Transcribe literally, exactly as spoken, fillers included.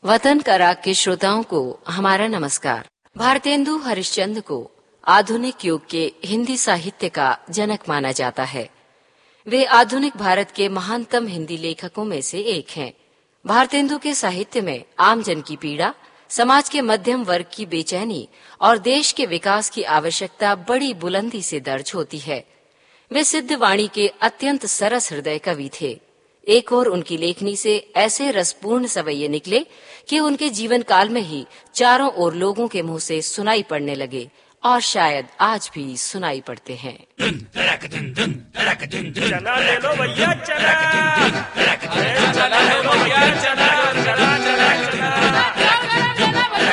वतन का राग के श्रोताओं को हमारा नमस्कार। भारतेंदु हरिश्चंद्र को आधुनिक युग के हिंदी साहित्य का जनक माना जाता है। वे आधुनिक भारत के महानतम हिंदी लेखकों में से एक हैं। भारतेंदु के साहित्य में आमजन की पीड़ा, समाज के मध्यम वर्ग की बेचैनी और देश के विकास की आवश्यकता बड़ी बुलंदी से दर्ज होती है। वे सिद्ध वाणी के अत्यंत सरस हृदय कवि थे। एक और उनकी लेखनी से ऐसे रसपूर्ण सवैये निकले कि उनके जीवन काल में ही चारों ओर लोगों के मुंह से सुनाई पड़ने लगे और शायद आज भी सुनाई पड़ते हैं। चना ले लो भैया चना, चना ले लो भैया चना, चना चना चना।